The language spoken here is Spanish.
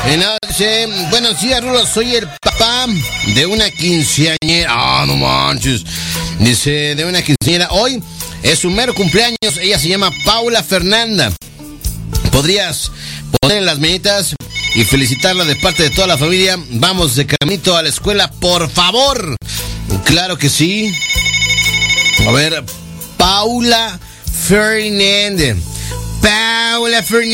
Dice, buenos días, Rulo, soy el papá de una quinceañera. Ah, no manches. Dice, de una quinceañera. Hoy es su mero cumpleaños. Ella se llama Paula Fernanda. ¿Podrías poner en las mañanitas y felicitarla de parte de toda la familia? Vamos de caminito a la escuela, por favor. Claro que sí. A ver, Paula Fernández. Paula Fernández.